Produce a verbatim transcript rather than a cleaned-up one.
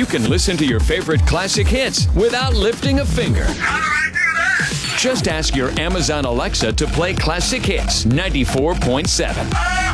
you can listen to your favorite classic hits without lifting a finger. How do I do that? Just ask your Amazon Alexa to play Classic Hits ninety-four point seven. Oh!